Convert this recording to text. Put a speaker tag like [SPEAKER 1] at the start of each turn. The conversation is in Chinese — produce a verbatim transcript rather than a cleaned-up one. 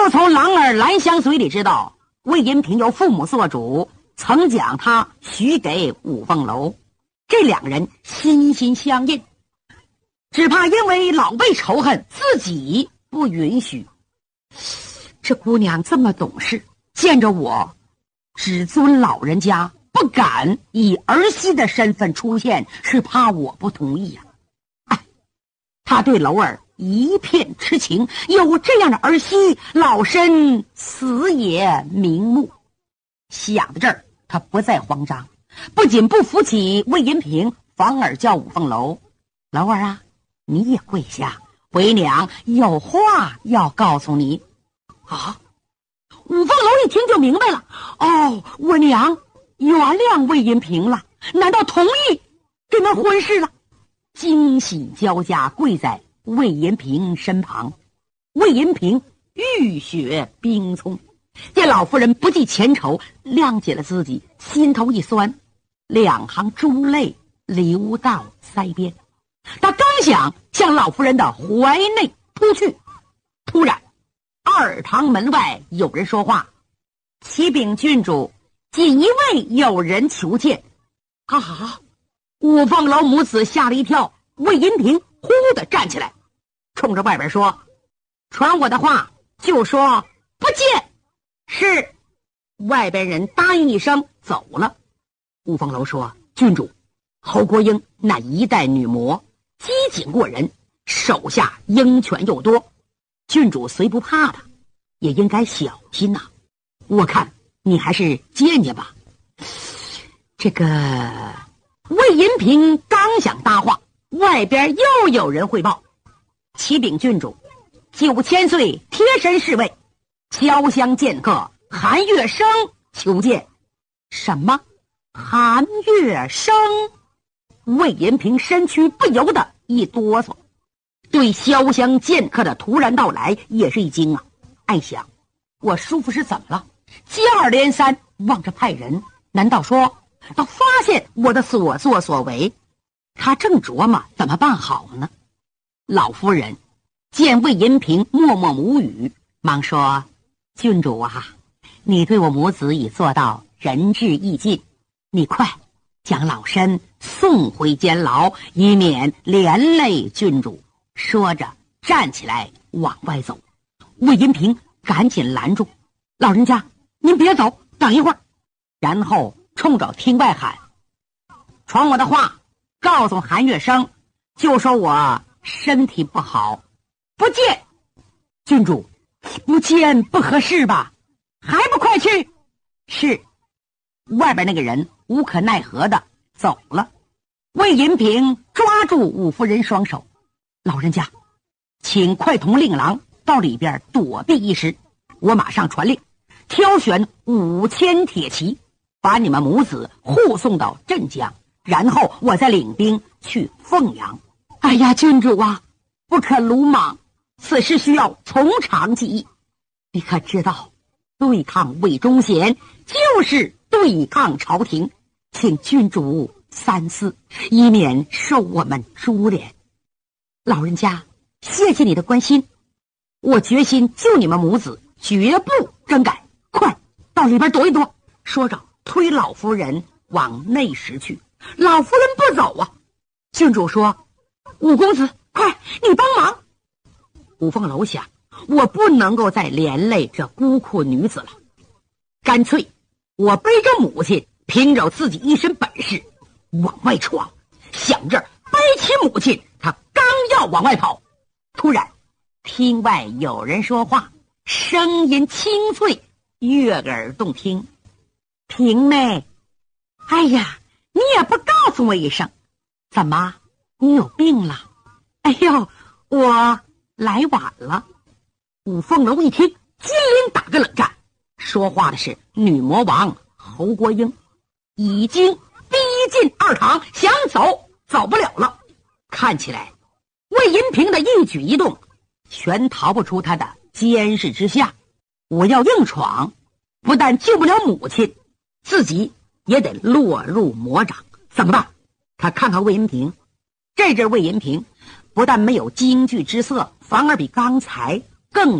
[SPEAKER 1] 就从郎儿兰香嘴里知道魏银平由父母做主，曾将他许给五凤楼。这两人心心相印，只怕因为老辈仇恨，自己不允许。这姑娘这么懂事，见着我只尊老人家，不敢以儿媳的身份出现，是怕我不同意呀、啊。哎，他对楼儿一片痴情，有这样的儿媳，老身死也瞑目。想到这儿，他不再慌张，不仅不扶起魏银平，反而叫五凤楼：“楼儿啊，你也跪下，为娘有话要告诉你。”啊！五凤楼一听就明白了，哦，我娘原谅魏银平了，难道同意这门婚事了？惊喜交加，跪在魏银平身旁。魏银平浴血冰葱，见老夫人不计前仇，谅解了自己，心头一酸，两行珠泪流到腮边。他刚想向老夫人的怀内扑去，突然二堂门外有人说话：“启禀郡主，锦衣卫有人求见。”啊！五凤楼母子吓了一跳，魏银平忽地站起来，冲着外边说：“传我的话，就说不见。”是。外边人答应一声走了。五凤楼说：“郡主，侯国英那一代女魔，机警过人，手下鹰犬又多，郡主虽不怕他，也应该小心呐、啊。我看你还是见见吧。”这个魏银平刚想搭话，外边又有人汇报：“启禀郡主，九千岁贴身侍卫潇湘剑客韩月生求见。”什么？韩月生？魏银平身躯不由得一哆嗦，对潇湘剑客的突然到来也是一惊啊！暗想，我叔父是怎么了？接二连三望着派人，难道说要发现我的所作所为？他正琢磨怎么办好呢。老夫人见魏银平默默无语，忙说：“郡主啊，你对我母子已做到仁至义尽，你快将老身送回监牢，以免连累郡主。”说着站起来往外走。魏银平赶紧拦住：“老人家，您别走，等一会儿。”然后冲着厅外喊：“传我的话，告诉韩月生，就说我身体不好，不见。”郡主，不见不合适吧？还不快去！是。外边那个人无可奈何的走了。魏银平抓住五夫人双手：“老人家，请快同令郎到里边躲避一时，我马上传令，挑选五千铁骑，把你们母子护送到镇江，然后我再领兵去凤阳。”哎呀，郡主啊，不可鲁莽，此事需要从长计议。你可知道，对抗魏忠贤就是对抗朝廷，请郡主三思，以免受我们株连。老人家，谢谢你的关心，我决心救你们母子，绝不更改。快到里边躲一躲。说着推老夫人往内室去。老夫人不走啊。郡主说：“五公子，快你帮忙。”五凤楼想，我不能够再连累这孤苦女子了，干脆我背着母亲，凭着自己一身本事往外闯。想着背起母亲，他刚要往外跑，突然厅外有人说话，声音清脆，悦耳动听：“平妹，哎呀，你也不告诉我一声，怎么你有病了？”“哎呦，我来晚了。”五凤楼一听，金灵打个冷战。说话的是女魔王侯国英，已经逼近二堂，想走走不了了。看起来魏银平的一举一动全逃不出他的监视之下。我要硬闯，不但救不了母亲，自己也得落入魔掌。怎么办？他看看魏银平，这阵魏银平不但没有惊惧之色，反而比刚才更